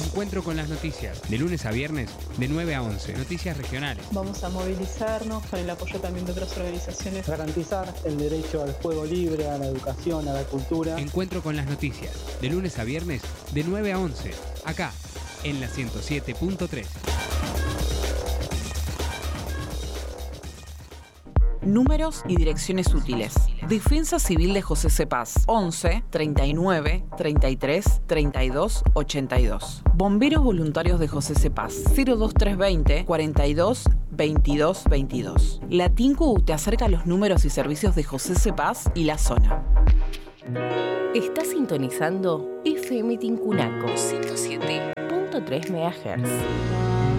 Encuentro con las noticias, de lunes a viernes, de 9 a 11. Noticias regionales. Vamos a movilizarnos con el apoyo también de otras organizaciones. Garantizar el derecho al juego libre, a la educación, a la cultura. Encuentro con las noticias, de lunes a viernes, de 9 a 11. Acá, en la 107.3. Números y direcciones útiles. Defensa Civil de José Cepaz, 11 39 33 32 82. Bomberos Voluntarios de José Cepaz, 02320 42 22 22. La TINCU te acerca a los números y servicios de José Cepaz y la zona. Estás sintonizando FM Tincunaco 107.3 MHz.